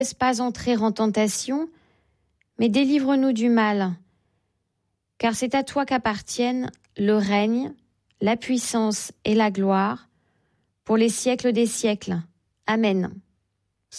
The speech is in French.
laisse pas entrer en tentation, mais délivre-nous du mal. Car c'est à toi qu'appartiennent le règne, la puissance et la gloire, pour les siècles des siècles. Amen.